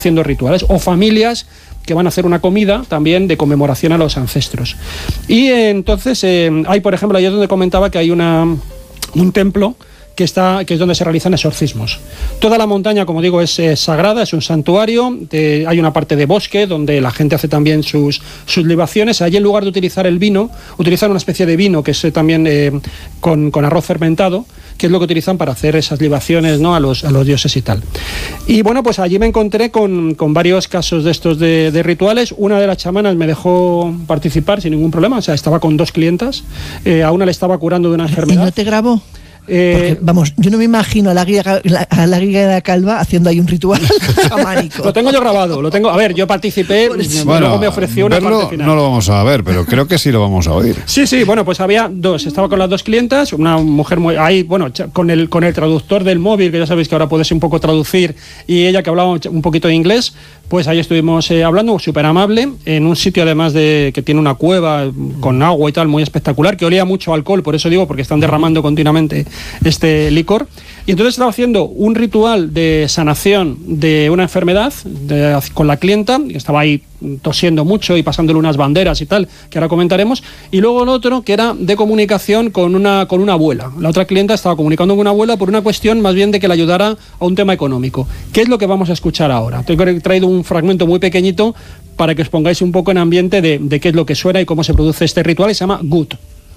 haciendo rituales, o familias que van a hacer una comida también de conmemoración a los ancestros. Y entonces hay, por ejemplo, ahí es donde comentaba que hay un templo que es donde se realizan exorcismos. Toda la montaña, como digo, es sagrada, es un santuario, hay una parte de bosque donde la gente hace también sus libaciones. Allí, en lugar de utilizar el vino, utilizan una especie de vino que es también con arroz fermentado, que es lo que utilizan para hacer esas libaciones, ¿no?, a los dioses y tal. Y bueno, pues allí me encontré con varios casos de estos de rituales. Una de las chamanas me dejó participar sin ningún problema, o sea, estaba con 2 clientas, a una le estaba curando de una enfermedad. ¿Y no te grabó? Porque, vamos, yo no me imagino a la guía calva haciendo ahí un ritual chamánico. Lo tengo yo grabado, a ver, yo participé, luego me ofreció una parte final. No lo vamos a ver, pero creo que sí lo vamos a oír. Sí, bueno, pues había 2, estaba con las 2 clientas, una mujer ahí, bueno, con el traductor del móvil, que ya sabéis que ahora puedes un poco traducir, y ella que hablaba un poquito de inglés, pues ahí estuvimos hablando, súper amable, en un sitio además que tiene una cueva con agua y tal, muy espectacular, que olía mucho a alcohol, por eso digo, porque están derramando continuamente este licor. Y entonces estaba haciendo un ritual de sanación de una enfermedad con la clienta, que estaba ahí tosiendo mucho y pasándole unas banderas y tal, que ahora comentaremos, y luego el otro que era de comunicación con una abuela. La otra clienta estaba comunicando con una abuela por una cuestión más bien de que le ayudara a un tema económico. ¿Qué es lo que vamos a escuchar ahora? He traído un fragmento muy pequeñito para que os pongáis un poco en ambiente de qué es lo que suena y cómo se produce este ritual, y se llama Gut.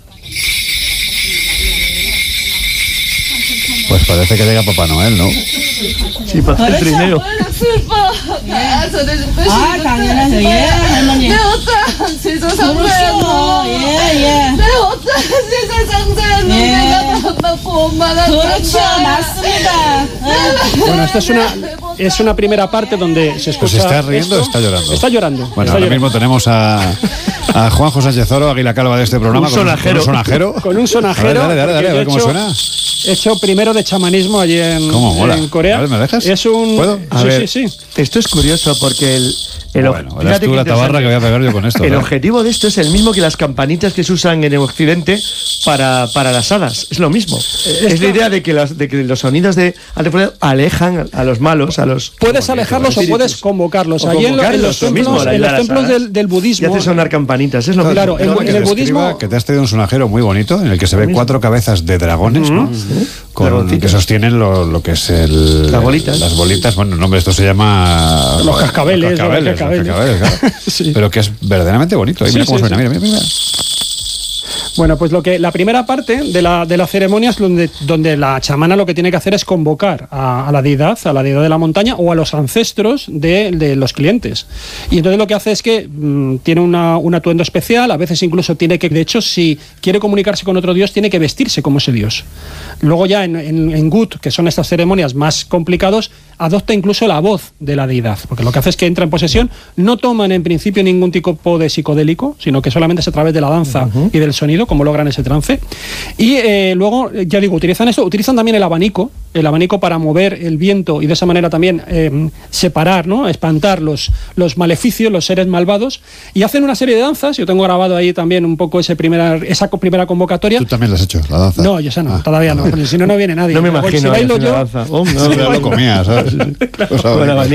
Pues parece que llega Papá Noel, ¿no? Sí, para el trineo. Bueno, esta es una primera parte donde se escucha. Pues está riendo o está llorando. Está llorando. Bueno, ahora mismo tenemos a Juanjo Sánchez Oro, Águila Calva de este programa, con un sonajero. Con un sonajero. Dale, a ver cómo suena. He hecho primero de chamanismo allí en Corea. A ver, ¿me dejas? ¿Puedo? Sí. Esto es curioso porque verás tú la tabarra que voy a pegar yo con esto. El objetivo de esto es el mismo que las campanitas que se usan en el occidente para las hadas. Es lo mismo. Es la idea de que los sonidos de alejan a los malos, a los... Puedes alejarlos o puedes convocarlos. Allí en los templos del budismo... Y hace sonar campanitas, es lo mismo. Claro, en el budismo... Que te has traído un sonajero muy bonito, en el que se ven 4 cabezas de dragones, ¿no? Que sostienen lo que es las bolitas. Bueno, el nombre esto se llama... Los cascabeles. Claro. Sí. Pero que es verdaderamente bonito. Mira cómo suena, mira. Bueno, pues la primera parte de la ceremonia es donde la chamana lo que tiene que hacer es convocar a la deidad de la montaña o a los ancestros de los clientes. Y entonces lo que hace es que tiene un atuendo especial, a veces incluso tiene que, de hecho, si quiere comunicarse con otro dios, tiene que vestirse como ese dios. Luego ya en Gut, que son estas ceremonias más complicadas, adopta incluso la voz de la deidad, porque lo que hace es que entra en posesión, no toman en principio ningún tipo de psicodélico, sino que solamente es a través de la danza y del sonido, como logran ese trance. Y luego, ya digo, utilizan también el abanico para mover el viento y de esa manera también separar, ¿no?, espantar los maleficios, los seres malvados, y hacen una serie de danzas. Yo tengo grabado ahí también un poco esa primera convocatoria. ¿Tú también la has hecho, la danza? No, yo esa no, todavía no, porque si no viene nadie. No me imagino si bailo yo, la danza. No lo comía, ¿sabes? Claro.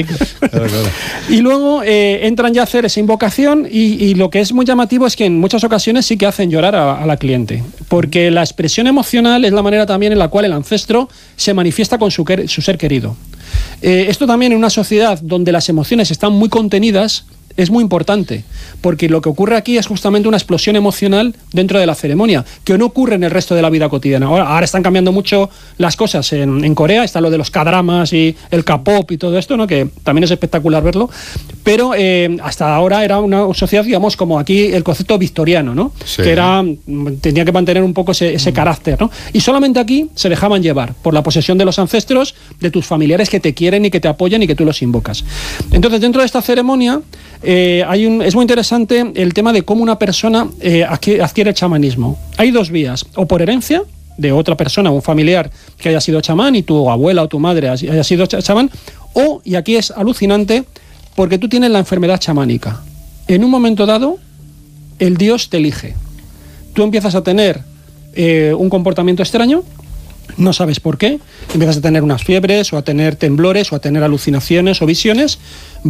Y luego entran ya a hacer esa invocación y lo que es muy llamativo es que en muchas ocasiones sí que hacen llorar a la cliente, porque la expresión emocional es la manera también en la cual el ancestro se manifiesta con su ser querido. Esto también en una sociedad donde las emociones están muy contenidas es muy importante, porque lo que ocurre aquí es justamente una explosión emocional dentro de la ceremonia, que no ocurre en el resto de la vida cotidiana. Ahora están cambiando mucho las cosas. En Corea está lo de los K-dramas y el K-pop y todo esto, ¿no?, que también es espectacular verlo, pero hasta ahora era una sociedad, digamos, como aquí el concepto victoriano, ¿no? Sí. Que tenía que mantener un poco ese carácter, ¿no? Y solamente aquí se dejaban llevar por la posesión de los ancestros, de tus familiares que te quieren y que te apoyan y que tú los invocas. Entonces, dentro de esta ceremonia es muy interesante el tema de cómo una persona adquiere el chamanismo. Hay 2 vías, o por herencia de otra persona, un familiar que haya sido chamán y tu abuela o tu madre haya sido chamán, o, y aquí es alucinante, porque tú tienes la enfermedad chamánica. En un momento dado, el dios te elige. Tú empiezas a tener un comportamiento extraño no sabes por qué, empiezas a tener unas fiebres o a tener temblores o a tener alucinaciones o visiones,